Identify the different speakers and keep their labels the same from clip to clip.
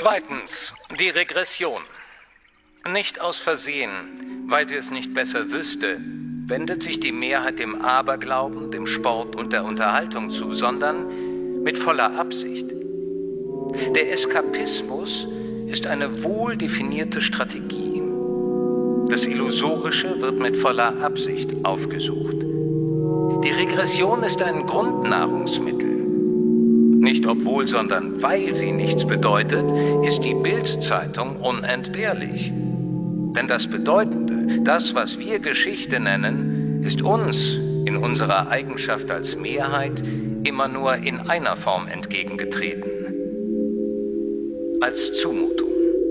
Speaker 1: Zweitens, die Regression. Nicht aus Versehen, weil sie es nicht besser wüsste, wendet sich die Mehrheit dem Aberglauben, dem Sport und der Unterhaltung zu, sondern mit voller Absicht. Der Eskapismus ist eine wohl definierte Strategie. Das Illusorische wird mit voller Absicht aufgesucht. Die Regression ist ein Grundnahrungsmittel. Nicht obwohl, sondern weil sie nichts bedeutet, ist die Bild-Zeitung unentbehrlich. Denn das Bedeutende, das, was wir Geschichte nennen, ist uns in unserer Eigenschaft als Mehrheit immer nur in einer Form entgegengetreten: als Zumutung.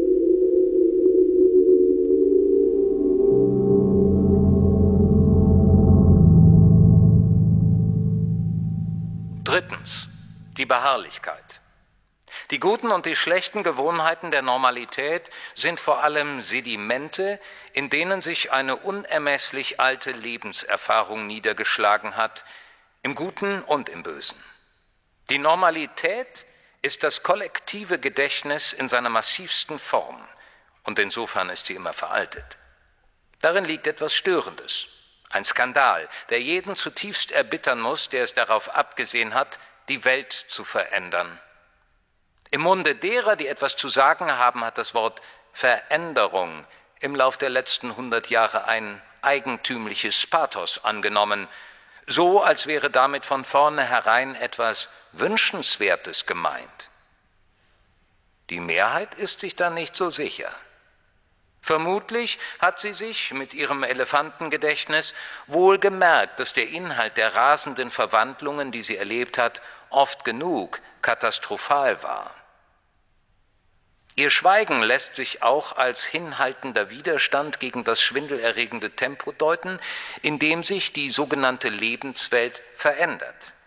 Speaker 1: Drittens, die Beharrlichkeit. Die guten und die schlechten Gewohnheiten der Normalität sind vor allem Sedimente, in denen sich eine unermesslich alte Lebenserfahrung niedergeschlagen hat, im Guten und im Bösen. Die Normalität ist das kollektive Gedächtnis in seiner massivsten Form, und insofern ist sie immer veraltet. Darin liegt etwas Störendes, ein Skandal, der jeden zutiefst erbittern muss, der es darauf abgesehen hat, die Welt zu verändern. Im Munde derer, die etwas zu sagen haben, hat das Wort Veränderung im Lauf der letzten 100 Jahre ein eigentümliches Pathos angenommen, so als wäre damit von vornherein etwas Wünschenswertes gemeint. Die Mehrheit ist sich da nicht so sicher. Vermutlich hat sie sich mit ihrem Elefantengedächtnis wohl gemerkt, dass der Inhalt der rasenden Verwandlungen, die sie erlebt hat, oft genug katastrophal war. Ihr Schweigen lässt sich auch als hinhaltender Widerstand gegen das schwindelerregende Tempo deuten, in dem sich die sogenannte Lebenswelt verändert.